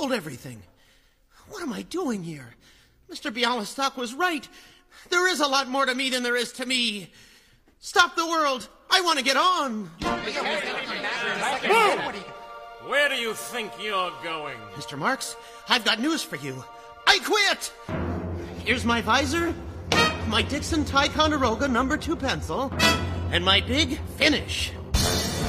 sold everything. What am I doing here? Mr. Bialystok was right. There is a lot more to me than there is to me. Stop the world. I want to get on. Where do you think you're going? Mr. Marks, I've got news for you. I quit! Here's my visor, my Dixon Ticonderoga No. 2 pencil, and my big finish.